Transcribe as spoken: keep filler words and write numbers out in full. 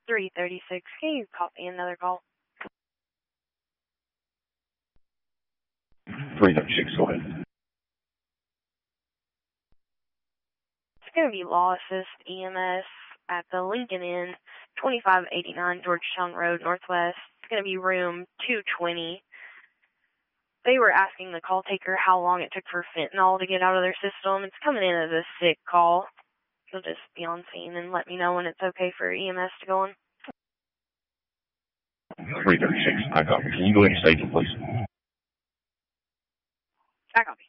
three thirty-six. Can you copy another call? three thirty-six, go ahead. It's going to be Law Assist E M S at the Lincoln Inn, twenty-five eighty-nine Georgetown Road, Northwest. It's going to be room two twenty. They were asking the call taker how long it took for fentanyl to get out of their system. It's coming in as a sick call. They'll just be on scene and let me know when it's okay for E M S to go on. three thirty-six, I copy. Can you go ahead and state it, please? I copy.